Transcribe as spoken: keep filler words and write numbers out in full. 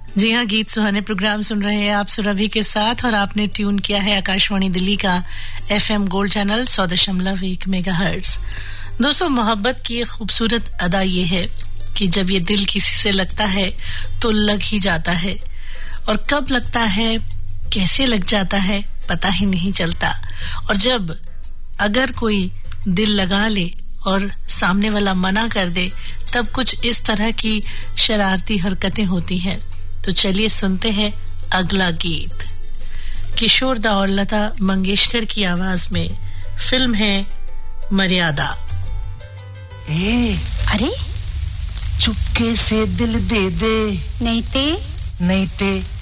जी हाँ, गीत सुहाने प्रोग्राम सुन रहे हैं आप सुरभि के साथ और आपने ट्यून किया है आकाशवाणी दिल्ली का एफएम गोल्ड चैनल सौ दशमलव एक मेगाहर्ट्ज। दोस्तों, मोहब्बत की एक खूबसूरत अदा ये है कि जब ये दिल किसी से लगता है तो लग ही जाता है, और कब लगता है, कैसे लग जाता है, पता ही नहीं चलता। और जब अगर कोई दिल लगा ले और सामने वाला मना कर दे, तब कुछ इस तरह की शरारती हरकतें होती हैं। तो चलिए सुनते हैं अगला गीत। किशोर दा और लता मंगेशकर की आवाज में, फिल्म है मर्यादा। ए, अरे चुपके से दिल दे दे, नहीं ते नहीं ते